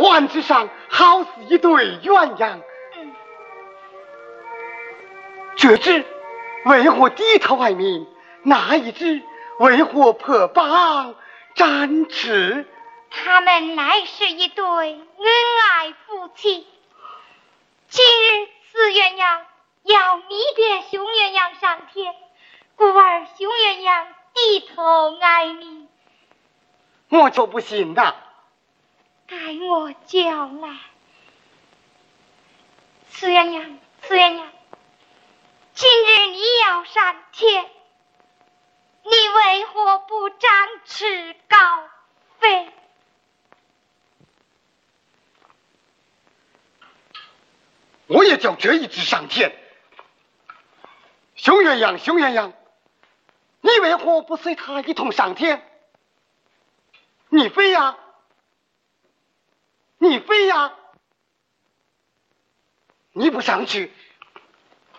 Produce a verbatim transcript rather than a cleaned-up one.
环之上好似一对鸳鸯。 嗯， 这只为何低头哀鸣？那一只为何破榜展翅？ 他们乃是一对恩爱夫妻。今日此鸳鸯要离别熊鸳鸯上天，故而熊鸳鸯低头哀鸣。 我就不信呐！ 该我叫来。此鸳鸯，此鸳鸯，今日你要上天，你为何不展翅高飞？ 我也叫这一只上天。熊鸳鸯，熊鸳鸯，你为何不随他一同上天？你飞呀，你飞呀！你不上去，